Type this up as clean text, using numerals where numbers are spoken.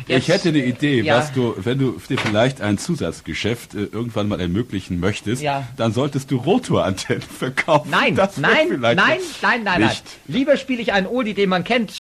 Ich hätte eine Idee, Ja. wenn du dir vielleicht ein Zusatzgeschäft irgendwann mal ermöglichen möchtest, Ja. dann solltest du Rotorantennen verkaufen. Nein, Das wär nein, vielleicht nein. nicht. Lieber spiele ich einen Oldie, den man kennt.